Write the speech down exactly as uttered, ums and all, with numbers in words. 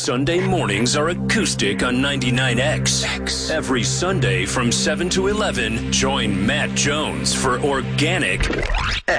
Sunday mornings are acoustic on ninety-nine X. Every Sunday from seven to eleven, join Matt Jones for Organic